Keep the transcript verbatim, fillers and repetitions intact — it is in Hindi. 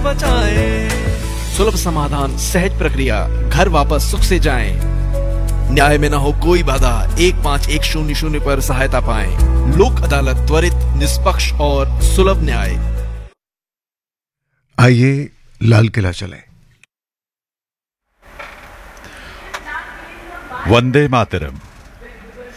बचाएं। सुलभ समाधान, सहज प्रक्रिया, घर वापस सुख से जाएं। न्याय में न हो कोई बाधा, एक पाँच एक शून्य शून्य पर सहायता पाएं। लोक अदालत, त्वरित, निष्पक्ष और सुलभ न्याय। आइए लाल किला चलें। वंदे मातरम।